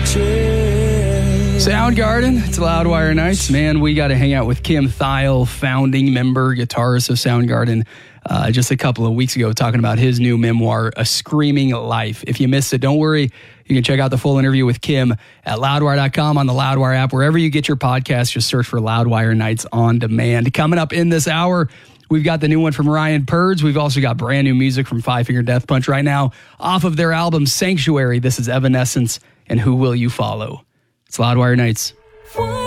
Soundgarden, it's Loudwire Nights. Man, we got to hang out with Kim Thayil, founding member, guitarist of Soundgarden, just a couple of weeks ago, talking about his new memoir, A Screaming Life. If you missed it, don't worry. You can check out the full interview with Kim at loudwire.com, on the Loudwire app. Wherever you get your podcast, just search for Loudwire Nights on Demand. Coming up in this hour, we've got the new one from Ryan Purds. We've also got brand new music from Five Finger Death Punch right now off of their album Sanctuary. This is Evanescence and Who Will You Follow? It's Loudwire Nights.